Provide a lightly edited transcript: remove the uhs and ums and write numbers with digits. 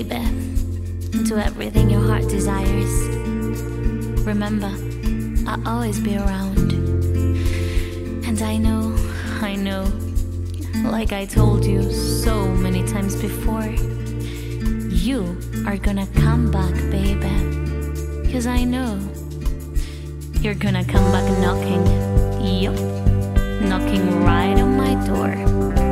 baby, do everything your heart desires. Remember, I'll always be around. And I know, like I told you so many times before, you are gonna come back, baby. 'Cause I know you're gonna come back knocking. Yup, knocking right on my door.